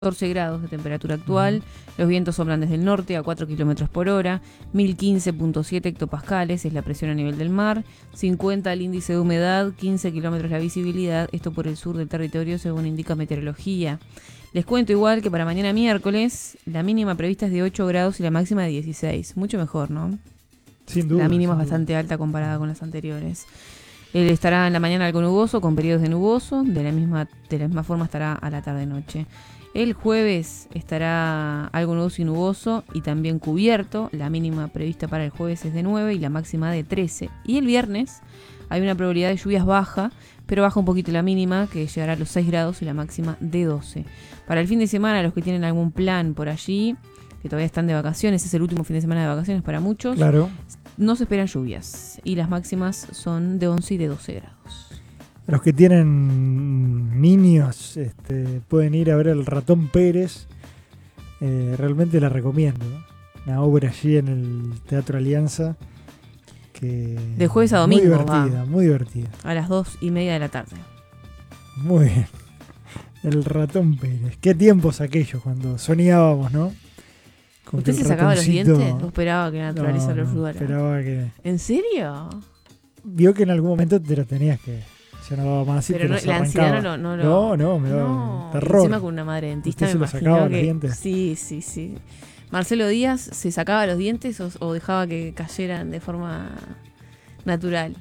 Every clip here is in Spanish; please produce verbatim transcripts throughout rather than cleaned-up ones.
catorce grados de temperatura actual, uh-huh. Los vientos soplan desde el norte a cuatro kilómetros por hora, mil quince punto siete hectopascales es la presión a nivel del mar, cincuenta el índice de humedad, quince kilómetros la visibilidad, esto por el sur del territorio según indica meteorología. Les cuento igual que para mañana miércoles la mínima prevista es de ocho grados y la máxima de dieciséis, mucho mejor, ¿no? Sin duda. La mínima es duda. bastante alta comparada con las anteriores. Él estará en la mañana algo nuboso, con periodos de nuboso, de la misma, de la misma forma estará a la tarde-noche. El jueves estará algo nuboso y nuboso y también cubierto. La mínima prevista para el jueves es de nueve y la máxima de trece. Y el viernes hay una probabilidad de lluvias baja, pero baja un poquito la mínima, que llegará a los seis grados y la máxima de doce. Para el fin de semana, los que tienen algún plan por allí, que todavía están de vacaciones, es el último fin de semana de vacaciones para muchos, claro. No se esperan lluvias y las máximas son de once y de doce grados. Los que tienen niños este, pueden ir a ver El Ratón Pérez. Eh, realmente la recomiendo, ¿no? Una obra allí en el Teatro Alianza. Que de jueves a domingo. Muy divertida, va. muy divertida. A las dos y media de la tarde. Muy bien. El Ratón Pérez. Qué tiempos aquellos cuando soñábamos, ¿no? Con ¿Usted se sacaba los dientes o esperaba que la naturaleza no, lo no, ayudara? Esperaba que... ¿En serio? Vio que en algún momento te lo tenías que... Ya no daba más y pero te no, los la arrancaba. ansiedad no, no, no, no, no, me daba no. terror. Encima con una madre dentista ¿Usted me se lo imagino sacaba que... los dientes? Sí, sí, sí. Marcelo Díaz se sacaba los dientes o, o dejaba que cayeran de forma natural.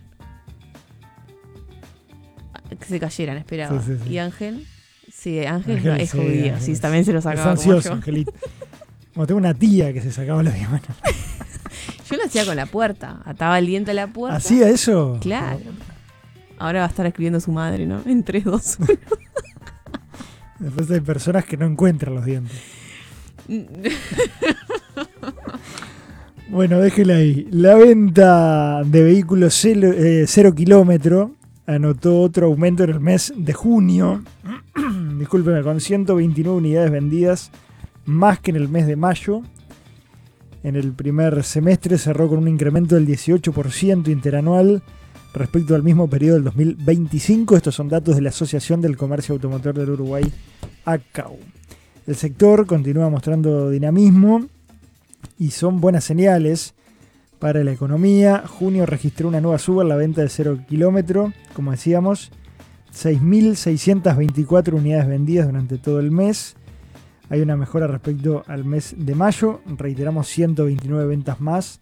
Que se cayeran, esperaba. Sí, sí, sí. ¿Y Ángel? Sí, Ángel, Ángel es sí, judío. Ángel Sí, también se lo sacaba. Es ansioso, como yo. Angelito. Como tengo una tía que se sacaba los dientes. Yo lo hacía con la puerta. Ataba el diente a la puerta. ¿Hacía eso? Claro. Ahora va a estar escribiendo su madre, ¿no? En tres, dos, uno. Después hay personas que no encuentran los dientes. Bueno, déjela ahí. La venta de vehículos cero, eh, cero kilómetro anotó otro aumento en el mes de junio. Discúlpeme, con ciento veintinueve unidades vendidas, más que en el mes de mayo. En el primer semestre cerró con un incremento del dieciocho por ciento interanual respecto al mismo periodo del dos mil veinticinco. Estos son datos de la Asociación del Comercio Automotor del Uruguay, A C A U. El sector continúa mostrando dinamismo y son buenas señales para la economía. Junio registró una nueva suba en la venta de cero kilómetro, como decíamos, seis mil seiscientas veinticuatro unidades vendidas durante todo el mes. Hay una mejora respecto al mes de mayo, reiteramos ciento veintinueve ventas más.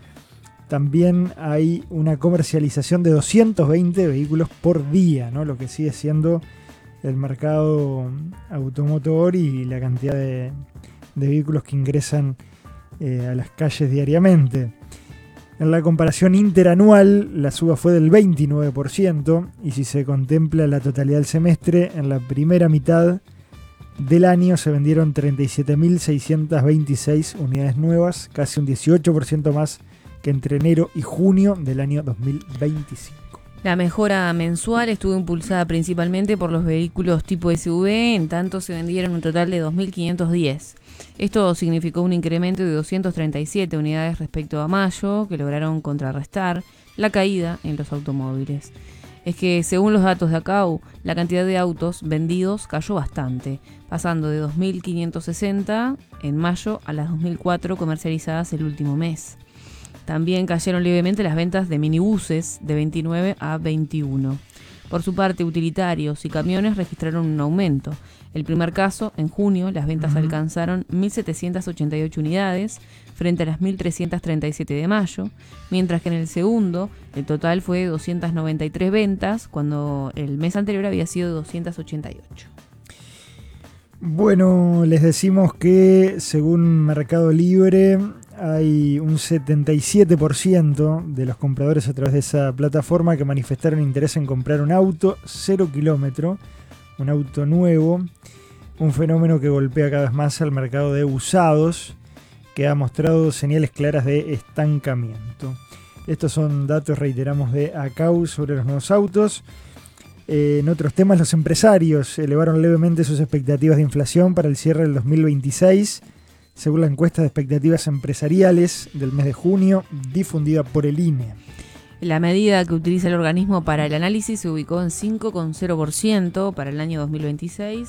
También hay una comercialización de doscientos veinte vehículos por día, ¿no? Lo que sigue siendo el mercado automotor y la cantidad de, de vehículos que ingresan eh, a las calles diariamente. En la comparación interanual, la suba fue del veintinueve por ciento y si se contempla la totalidad del semestre, en la primera mitad del año se vendieron treinta y siete mil seiscientas veintiséis unidades nuevas, casi un dieciocho por ciento más que entre enero y junio del año dos mil veinticinco. La mejora mensual estuvo impulsada principalmente por los vehículos tipo S U V, en tanto se vendieron un total de dos mil quinientos diez. Esto significó un incremento de doscientas treinta y siete unidades respecto a mayo, que lograron contrarrestar la caída en los automóviles. Es que, según los datos de A C A U, la cantidad de autos vendidos cayó bastante, pasando de dos mil quinientos sesenta en mayo a las dos mil cuatro comercializadas el último mes. También cayeron levemente las ventas de minibuses de veintinueve a veintiuno. Por su parte, utilitarios y camiones registraron un aumento. El primer caso, en junio, las ventas uh-huh. alcanzaron mil setecientas ochenta y ocho unidades frente a las mil trescientas treinta y siete de mayo, mientras que en el segundo, el total fue doscientas noventa y tres ventas, cuando el mes anterior había sido doscientas ochenta y ocho. Bueno, les decimos que según Mercado Libre hay un setenta y siete por ciento de los compradores a través de esa plataforma que manifestaron interés en comprar un auto cero kilómetro, un auto nuevo, un fenómeno que golpea cada vez más al mercado de usados, que ha mostrado señales claras de estancamiento. Estos son datos, reiteramos, de A C A U sobre los nuevos autos. Eh, en otros temas, los empresarios elevaron levemente sus expectativas de inflación para el cierre del dos mil veintiséis, según la encuesta de expectativas empresariales del mes de junio, difundida por el I N E. La medida que utiliza el organismo para el análisis se ubicó en cinco coma cero por ciento para el año dos mil veintiséis,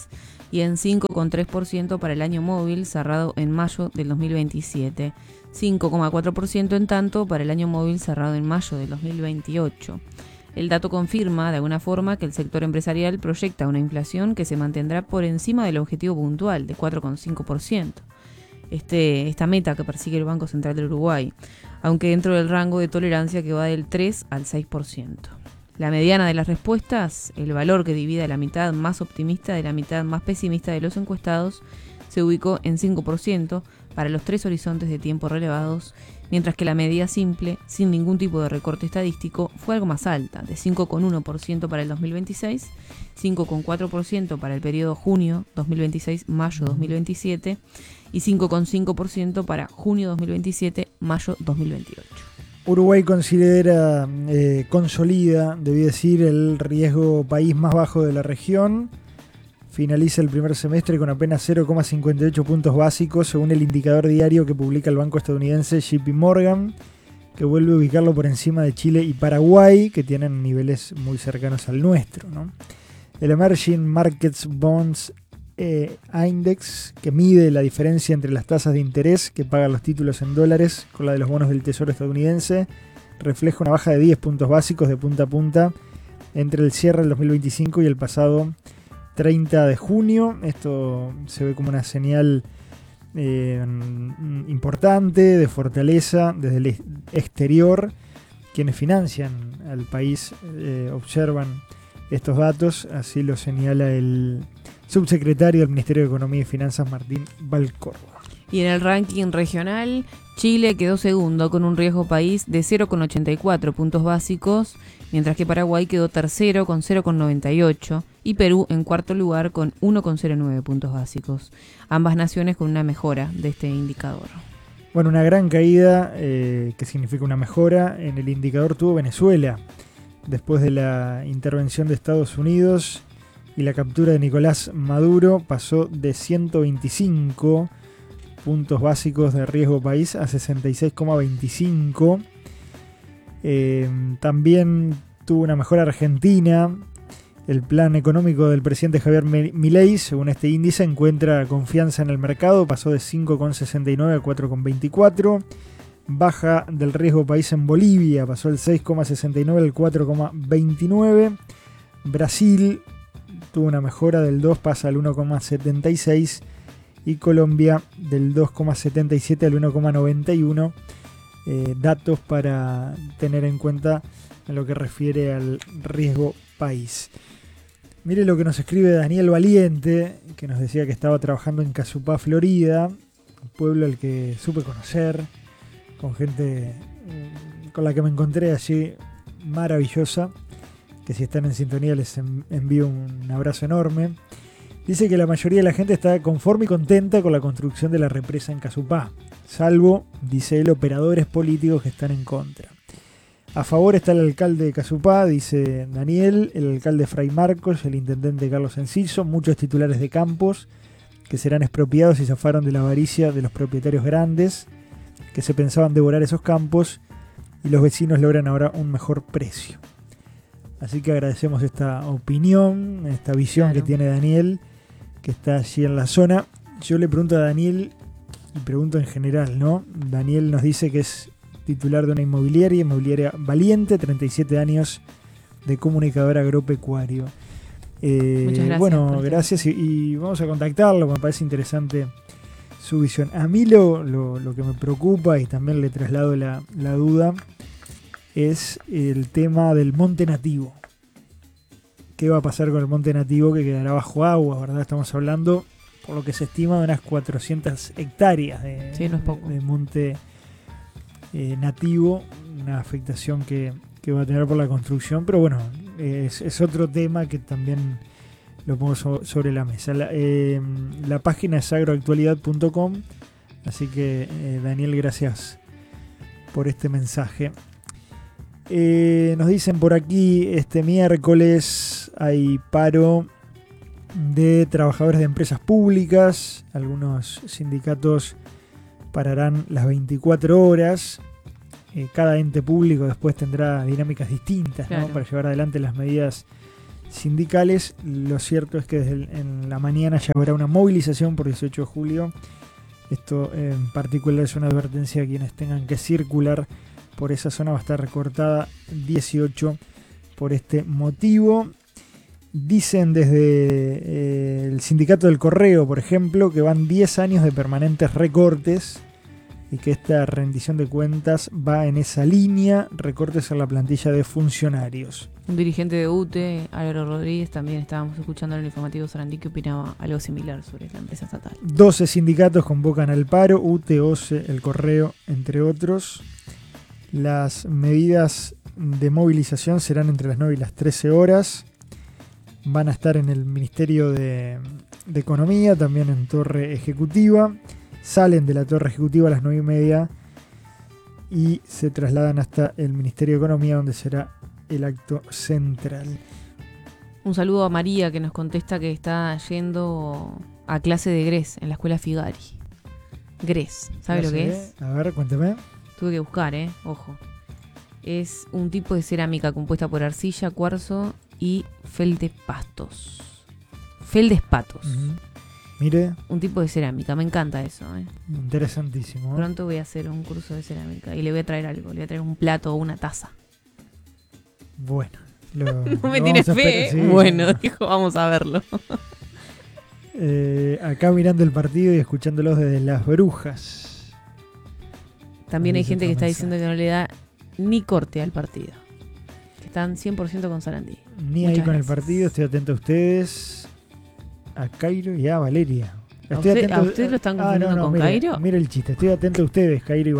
y en cinco coma tres por ciento para el año móvil cerrado en mayo del dos mil veintisiete, cinco coma cuatro por ciento en tanto para el año móvil cerrado en mayo del dos mil veintiocho. El dato confirma de alguna forma que el sector empresarial proyecta una inflación que se mantendrá por encima del objetivo puntual de cuatro coma cinco por ciento. Este, esta meta que persigue el Banco Central del Uruguay, aunque dentro del rango de tolerancia que va del tres al seis por ciento. La mediana de las respuestas, el valor que divide a la mitad más optimista de la mitad más pesimista de los encuestados, se ubicó en cinco por ciento para los tres horizontes de tiempo relevados, mientras que la media simple, sin ningún tipo de recorte estadístico, fue algo más alta, de cinco coma uno por ciento para el dos mil veintiséis, cinco coma cuatro por ciento para el periodo junio dos mil veintiséis-mayo dos mil veintisiete y cinco coma cinco por ciento para junio dos mil veintisiete-mayo dos mil veintiocho. Uruguay considera, eh, consolida, debí decir, el riesgo país más bajo de la región. Finaliza el primer semestre con apenas cero coma cincuenta y ocho puntos básicos, según el indicador diario que publica el banco estadounidense J P Morgan, que vuelve a ubicarlo por encima de Chile y Paraguay, que tienen niveles muy cercanos al nuestro, ¿no? El Emerging Markets Bonds eh, Index, que mide la diferencia entre las tasas de interés que pagan los títulos en dólares con la de los bonos del Tesoro estadounidense, refleja una baja de diez puntos básicos de punta a punta entre el cierre del dos mil veinticinco y el pasado treinta de junio. Esto se ve como una señal eh, importante de fortaleza desde el exterior. Quienes financian al país eh, observan estos datos, así lo señala el subsecretario del Ministerio de Economía y Finanzas, Martín Valcórdoba. Y en el ranking regional, Chile quedó segundo con un riesgo país de cero coma ochenta y cuatro puntos básicos, mientras que Paraguay quedó tercero con cero coma noventa y ocho y Perú en cuarto lugar con uno coma cero nueve puntos básicos. Ambas naciones con una mejora de este indicador. Bueno, una gran caída, eh, que significa una mejora, en el indicador tuvo Venezuela, después de la intervención de Estados Unidos y la captura de Nicolás Maduro. Pasó de ciento veinticinco puntos básicos de riesgo país a sesenta y seis coma veinticinco. Eh, también tuvo una mejora Argentina. El plan económico del presidente Javier Milei, según este índice, encuentra confianza en el mercado, pasó de cinco coma sesenta y nueve a cuatro coma veinticuatro. Baja del riesgo país en Bolivia, pasó del seis coma sesenta y nueve al cuatro coma veintinueve. Brasil tuvo una mejora del dos, pasa al uno coma setenta y seis. Y Colombia del dos coma setenta y siete al uno coma noventa y uno. Eh, datos para tener en cuenta en lo que refiere al riesgo país. Mire lo que nos escribe Daniel Valiente, que nos decía que estaba trabajando en Casupá, Florida, un pueblo al que supe conocer, con gente con la que me encontré allí, maravillosa, que si están en sintonía les envío un abrazo enorme. Dice que la mayoría de la gente está conforme y contenta con la construcción de la represa en Casupá, salvo, dice él, operadores políticos que están en contra. A favor está el alcalde de Casupá, dice Daniel, el alcalde Fray Marcos, el intendente Carlos Enciso, muchos titulares de campos que serán expropiados y zafaron de la avaricia de los propietarios grandes que se pensaban devorar esos campos, y los vecinos logran ahora un mejor precio. Así que agradecemos esta opinión, esta visión claro. que tiene Daniel, que está allí en la zona. Yo le pregunto a Daniel, y pregunto en general, ¿no? Daniel nos dice que es titular de una inmobiliaria, inmobiliaria Valiente, treinta y siete años, de comunicador agropecuario. Eh, Muchas gracias. Bueno, gracias y, y vamos a contactarlo, me parece interesante su visión. A mí lo, lo, lo que me preocupa, y también le traslado la, la duda, es el tema del monte nativo. ¿Qué va a pasar con el monte nativo que quedará bajo agua, verdad? Estamos hablando, por lo que se estima, de unas cuatrocientas hectáreas de, sí, no es poco. de, de monte eh, nativo, una afectación que, que va a tener por la construcción, pero bueno, es, es otro tema que también lo pongo so, sobre la mesa. La, eh, la página es agroactualidad punto com, así que eh, Daniel, gracias por este mensaje. Eh, nos dicen por aquí, este miércoles hay paro de trabajadores de empresas públicas. Algunos sindicatos pararán las veinticuatro horas. Eh, cada ente público después tendrá dinámicas distintas, claro, ¿no? Para llevar adelante las medidas sindicales. Lo cierto es que desde el, en la mañana ya habrá una movilización por dieciocho de julio. Esto en particular es una advertencia a quienes tengan que circular por esa zona. Va a estar recortada dieciocho por este motivo. Dicen desde eh, el sindicato del correo, por ejemplo, que van diez años de permanentes recortes y que esta rendición de cuentas va en esa línea, recortes en la plantilla de funcionarios. Un dirigente de U T E, Álvaro Rodríguez, también estábamos escuchando en el informativo Sarandí, que opinaba algo similar sobre la empresa estatal. doce sindicatos convocan al paro, U T E, O C E, el correo, entre otros. Las medidas de movilización serán entre las nueve y las trece horas. Van a estar en el Ministerio de, de Economía, también en Torre Ejecutiva. Salen de la Torre Ejecutiva a las nueve y media y se trasladan hasta el Ministerio de Economía, donde será el acto central. Un saludo a María, que nos contesta que está yendo a clase de Gres en la escuela Figari. Gres, ¿sabe lo que es? A ver, cuéntame. Tuve que buscar, ¿eh? Ojo. Es un tipo de cerámica compuesta por arcilla, cuarzo y feldespastos. Feldespatos. Uh-huh. Mire. Un tipo de cerámica, me encanta eso, ¿eh? Interesantísimo. Pronto voy a hacer un curso de cerámica y le voy a traer algo, le voy a traer un plato o una taza. Bueno. Lo, no me tienes fe, ¿eh? Sí. Bueno, dijo, vamos a verlo. eh, acá mirando el partido y escuchándolos desde Las Brujas. También hay gente que está diciendo que no le da ni corte al partido. Que están cien por ciento con Sarandí. Ni Muchas ahí con gracias. el partido, estoy atento a ustedes. A Cairo y a Valeria. ¿A Estoy usted, atento, ¿A usted lo están confundiendo ah, no, no, con mire, Cairo? Mire el chiste, estoy atento a ustedes, Cairo y